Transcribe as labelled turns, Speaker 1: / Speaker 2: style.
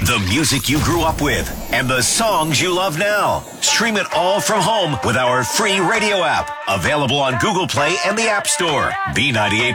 Speaker 1: The music you grew up with and the songs you love now. Stream it all from home with our free radio app. Available on Google Play and the App Store. B98